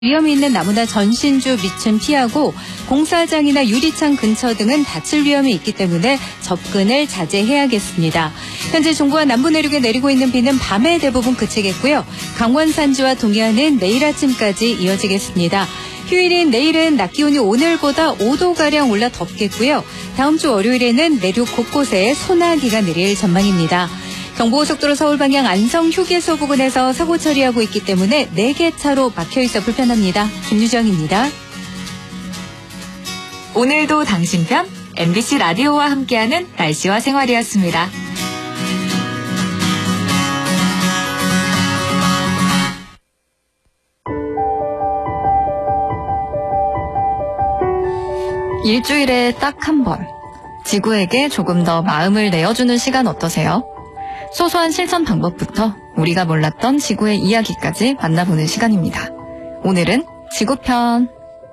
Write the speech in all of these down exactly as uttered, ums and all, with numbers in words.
위험이 있는 나무나 전신주 밑은 피하고 공사장이나 유리창 근처 등은 다칠 위험이 있기 때문에 접근을 자제해야겠습니다. 현재 중부와 남부 내륙에 내리고 있는 비는 밤에 대부분 그치겠고요. 강원 산지와 동해안은 내일 아침까지 이어지겠습니다. 휴일인 내일은 낮 기온이 오늘보다 오 도가량 올라 덥겠고요. 다음 주 월요일에는 내륙 곳곳에 소나기가 내릴 전망입니다. 경부고속도로 서울 방향 안성 휴게소 부근에서 사고 처리하고 있기 때문에 네 개 차로 막혀있어 불편합니다. 김유정입니다. 오늘도 당신 편 엠비씨 라디오와 함께하는 날씨와 생활이었습니다. 일주일에 딱 한 번, 지구에게 조금 더 마음을 내어주는 시간 어떠세요? 소소한 실천 방법부터 우리가 몰랐던 지구의 이야기까지 만나보는 시간입니다. 오늘은 지구편.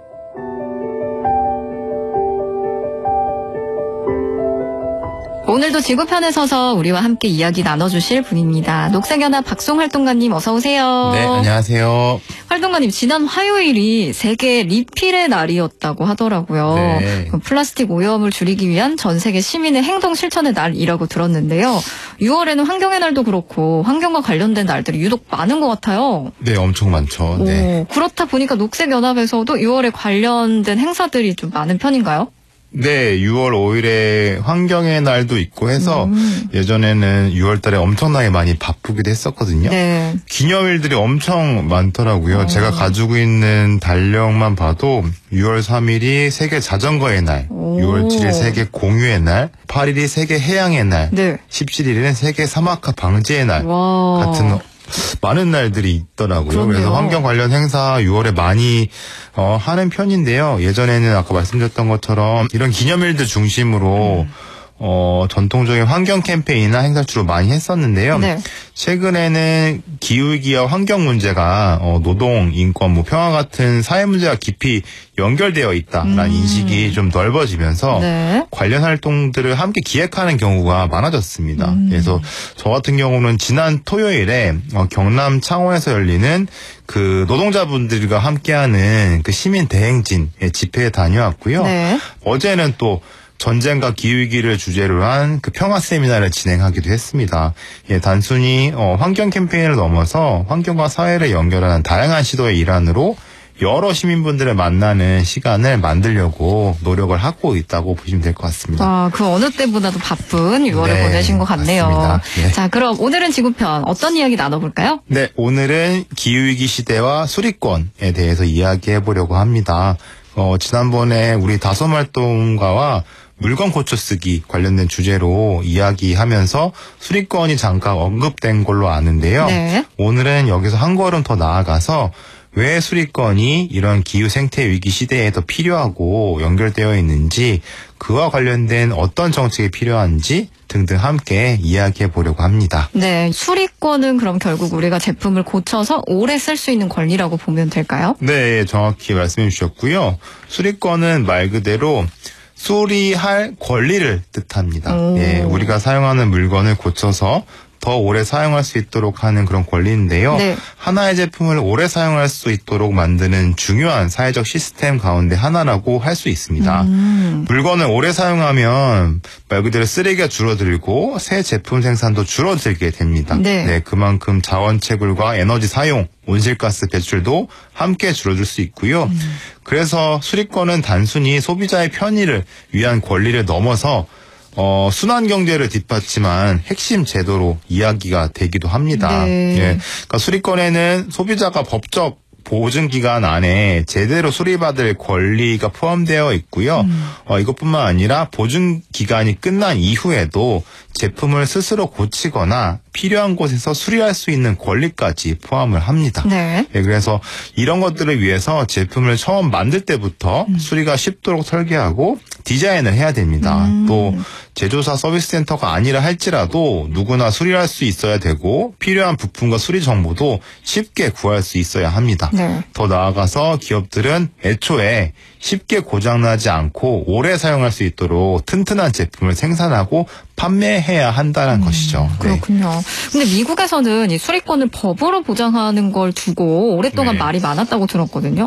오늘도 지구편에 서서 우리와 함께 이야기 나눠주실 분입니다. 녹색연합 박송활동가님 어서 오세요. 네, 안녕하세요. 활동가님, 지난 화요일이 세계 리필의 날이었다고 하더라고요. 네. 플라스틱 오염을 줄이기 위한 전 세계 시민의 행동 실천의 날이라고 들었는데요. 유월에는 환경의 날도 그렇고 환경과 관련된 날들이 유독 많은 것 같아요. 네, 엄청 많죠. 네. 오, 그렇다 보니까 녹색연합에서도 유월에 관련된 행사들이 좀 많은 편인가요? 네, 유월 오일에 환경의 날도 있고 해서 음. 예전에는 유월 달에 엄청나게 많이 바쁘기도 했었거든요. 네. 기념일들이 엄청 많더라고요. 어. 제가 가지고 있는 달력만 봐도 유월 삼일이 세계 자전거의 날, 오. 유월 칠일 세계 공유의 날, 팔일이 세계 해양의 날, 네. 십칠일은 세계 사막화 방지의 날 와. 같은 많은 날들이 있더라고요. 그러네요. 그래서 환경 관련 행사 유월에 많이 어, 하는 편인데요. 예전에는 아까 말씀드렸던 것처럼 이런 기념일들 중심으로 음. 어, 전통적인 환경 캠페인이나 행사를 주로 많이 했었는데요. 네. 최근에는 기후위기와 환경 문제가 어, 노동, 인권, 뭐 평화 같은 사회 문제와 깊이 연결되어 있다라는 음. 인식이 좀 넓어지면서 네. 관련 활동들을 함께 기획하는 경우가 많아졌습니다. 음. 그래서 저 같은 경우는 지난 토요일에 어, 경남 창원에서 열리는 그 노동자분들과 함께하는 그 시민 대행진 집회에 다녀왔고요. 네. 어제는 또 전쟁과 기후위기를 주제로 한 그 평화 세미나를 진행하기도 했습니다. 예, 단순히 어, 환경 캠페인을 넘어서 환경과 사회를 연결하는 다양한 시도의 일환으로 여러 시민분들을 만나는 시간을 만들려고 노력을 하고 있다고 보시면 될 것 같습니다. 아, 그 어느 때보다도 바쁜 유월을 네, 보내신 것 같네요. 맞습니다. 네. 자, 그럼 오늘은 지구편 어떤 이야기 나눠볼까요? 네, 오늘은 기후위기 시대와 수리권에 대해서 이야기해 보려고 합니다. 어, 지난번에 우리 다솜 활동가와 물건 고쳐 쓰기 관련된 주제로 이야기하면서 수리권이 잠깐 언급된 걸로 아는데요. 네. 오늘은 여기서 한 걸음 더 나아가서 왜 수리권이 이런 기후 생태 위기 시대에 더 필요하고 연결되어 있는지, 그와 관련된 어떤 정책이 필요한지 등등 함께 이야기해 보려고 합니다. 네, 수리권은 그럼 결국 우리가 제품을 고쳐서 오래 쓸 수 있는 권리라고 보면 될까요? 네, 정확히 말씀해 주셨고요. 수리권은 말 그대로 수리할 권리를 뜻합니다. 예, 우리가 사용하는 물건을 고쳐서 더 오래 사용할 수 있도록 하는 그런 권리인데요. 네. 하나의 제품을 오래 사용할 수 있도록 만드는 중요한 사회적 시스템 가운데 하나라고 할 수 있습니다. 음. 물건을 오래 사용하면 말 그대로 쓰레기가 줄어들고 새 제품 생산도 줄어들게 됩니다. 네. 네, 그만큼 자원 채굴과 에너지 사용, 온실가스 배출도 함께 줄어들 수 있고요. 음. 그래서 수리권은 단순히 소비자의 편의를 위한 권리를 넘어서 어, 순환 경제를 뒷받침한 핵심 제도로 이야기가 되기도 합니다. 네. 예. 그러니까 수리권에는 소비자가 법적 보증 기간 안에 제대로 수리받을 권리가 포함되어 있고요. 음. 어, 이것뿐만 아니라 보증 기간이 끝난 이후에도 제품을 스스로 고치거나 필요한 곳에서 수리할 수 있는 권리까지 포함을 합니다. 네. 네, 그래서 이런 것들을 위해서 제품을 처음 만들 때부터 음. 수리가 쉽도록 설계하고 디자인을 해야 됩니다. 음. 또 제조사 서비스 센터가 아니라 할지라도 누구나 수리할 수 있어야 되고 필요한 부품과 수리 정보도 쉽게 구할 수 있어야 합니다. 네. 더 나아가서 기업들은 애초에 쉽게 고장나지 않고 오래 사용할 수 있도록 튼튼한 제품을 생산하고 판매해야 한다는 음, 것이죠. 네. 그렇군요. 근데 미국에서는 이 수리권을 법으로 보장하는 걸 두고 오랫동안 네. 말이 많았다고 들었거든요.